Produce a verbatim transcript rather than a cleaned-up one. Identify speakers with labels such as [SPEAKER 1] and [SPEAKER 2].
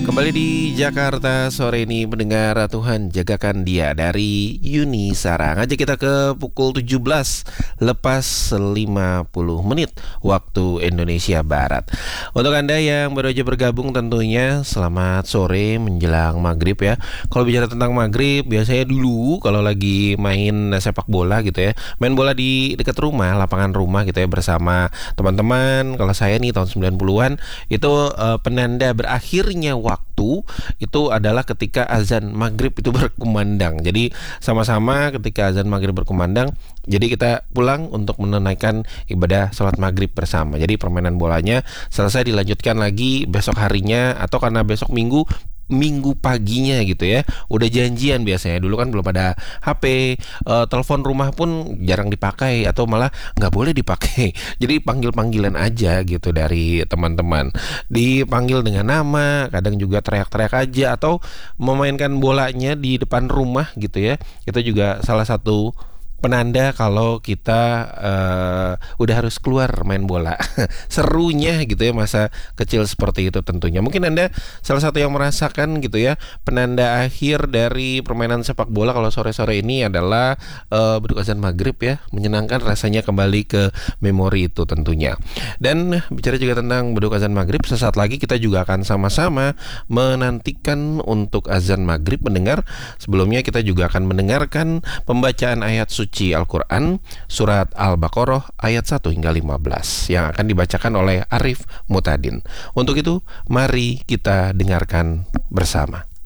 [SPEAKER 1] Kembali di Jakarta sore ini mendengar Tuhan jagakan dia dari Yuni Sara. Ngajak kita ke pukul tujuh belas lepas lima puluh menit waktu Indonesia Barat. Untuk Anda yang baru aja bergabung tentunya selamat sore menjelang maghrib ya. Kalau bicara tentang maghrib biasanya dulu kalau lagi main sepak bola gitu ya, main bola di dekat rumah, lapangan rumah gitu ya bersama teman-teman. Kalau saya nih tahun sembilan puluhan itu uh, penanda berakhirnya waktu itu adalah ketika azan maghrib itu berkumandang. Jadi sama-sama ketika azan maghrib berkumandang, jadi kita pulang untuk menunaikan ibadah sholat maghrib bersama. Jadi permainan bolanya selesai dilanjutkan lagi besok harinya, atau karena besok minggu minggu paginya gitu ya, udah janjian. Biasanya dulu kan belum ada H P, uh, telepon rumah pun jarang dipakai atau malah nggak boleh dipakai. Jadi panggil-panggilan aja gitu dari teman-teman, dipanggil dengan nama, kadang juga teriak-teriak aja atau memainkan bolanya di depan rumah gitu ya. Itu juga salah satu penanda kalau kita uh, udah harus keluar main bola. Serunya gitu ya masa kecil seperti itu tentunya. Mungkin Anda salah satu yang merasakan gitu ya, penanda akhir dari permainan sepak bola kalau sore-sore ini adalah uh, beduk azan maghrib ya. Menyenangkan rasanya kembali ke memori itu tentunya. Dan bicara juga tentang beduk azan maghrib, sesaat lagi kita juga akan sama-sama menantikan untuk azan maghrib mendengar. Sebelumnya kita juga akan mendengarkan pembacaan ayat suci Suci Al-Quran Surat Al-Baqarah ayat satu hingga lima belas yang akan dibacakan oleh Arif Mutadin. Untuk itu mari kita dengarkan bersama.